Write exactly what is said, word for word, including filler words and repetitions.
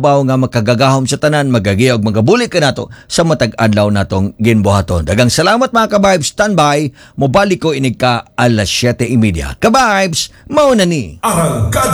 ubaw nga makagagahom sa tanan, magagiyog, magabuli ka nato sa matag adlaw natong ginbuhaton. Dagang salamat mga ka-vibes, standby, mobalik ko inig ka alas siyete y media. Ka-vibes, mauna ni. Arangkada